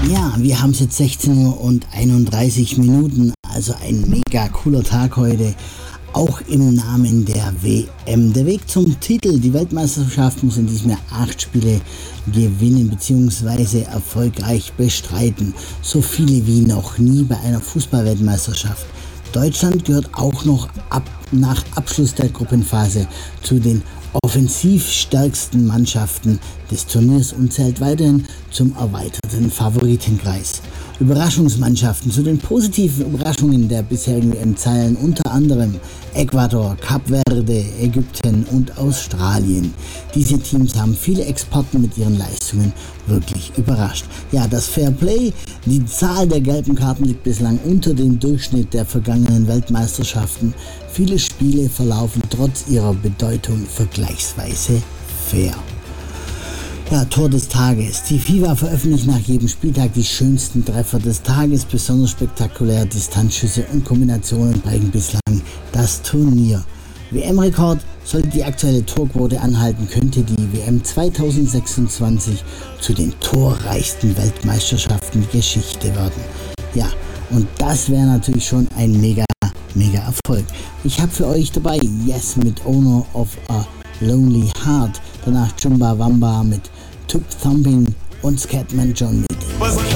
Ja, wir haben es jetzt 16 Uhr und 31 Minuten, also ein mega cooler Tag heute, auch im Namen der WM. Der Weg zum Titel, die Weltmeisterschaft muss in diesem Jahr 8 Spiele gewinnen bzw. erfolgreich bestreiten. So viele wie noch nie bei einer Fußballweltmeisterschaft. Deutschland gehört auch noch nach Abschluss der Gruppenphase zu den offensiv stärksten Mannschaften des Turniers und zählt weiterhin zum erweiterten Favoritenkreis. Überraschungsmannschaften zu den positiven Überraschungen der bisherigen WM zählen unter anderem Ecuador, Kap Verde, Ägypten und Australien. Diese Teams haben viele Experten mit ihren Leistungen wirklich überrascht. Ja, das Fairplay, die Zahl der gelben Karten liegt bislang unter dem Durchschnitt der vergangenen Weltmeisterschaften. Viele Spiele verlaufen trotz ihrer Bedeutung vergleichsweise fair. Ja, Tor des Tages. Die FIFA veröffentlicht nach jedem Spieltag die schönsten Treffer des Tages. Besonders spektakuläre Distanzschüsse und Kombinationen prägen bislang das Turnier. WM-Rekord: sollte die aktuelle Torquote anhalten, könnte die WM 2026 zu den torreichsten Weltmeisterschaften Geschichte werden. Ja, und das wäre natürlich schon ein mega Erfolg. Ich habe für euch dabei Yes mit Owner of a Lonely Heart, danach Chumbawamba mit Tube Thumping und Scatman John mit